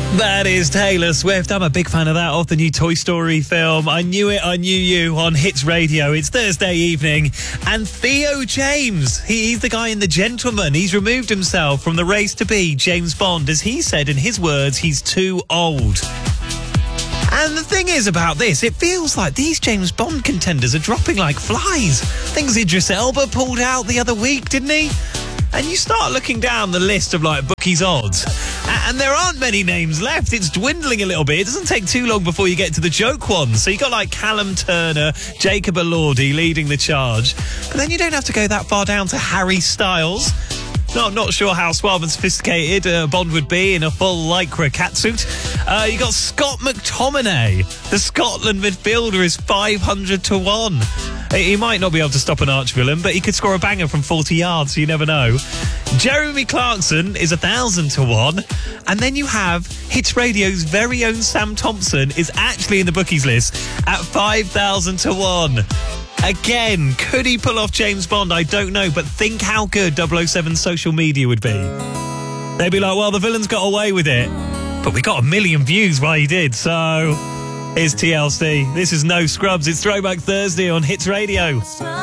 That is Taylor Swift. I'm a big fan of that, off the new Toy Story film. I Knew It, I Knew You on Hits Radio. It's Thursday evening, and Theo James, he's the guy in The Gentleman. He's removed himself from the race to be James Bond. As he said in his words, he's too old. And the thing is about this, it feels like these James Bond contenders are dropping like flies. I think Idris Elba pulled out the other week, didn't he? And you start looking down the list of like bookies' odds, and there aren't many names left. It's dwindling a little bit. It doesn't take too long before you get to the joke ones. So you got like Callum Turner, Jacob Elordi leading the charge. But then you don't have to go that far down to Harry Styles. Not sure how suave and sophisticated Bond would be in a full lycra catsuit. You got Scott McTominay. The Scotland midfielder is 500 to 1. He might not be able to stop an arch villain, but he could score a banger from 40 yards, so you never know. Jeremy Clarkson is 1,000 to 1. And then you have Hits Radio's very own Sam Thompson is actually in the bookies list at 5,000 to 1. Again, could he pull off James Bond? I don't know, but think how good 007's social media would be. They'd be like, well, the villain's got away with it, but we got 1 million views while he did, so here's TLC. This is No Scrubs. It's Throwback Thursday on Hits Radio.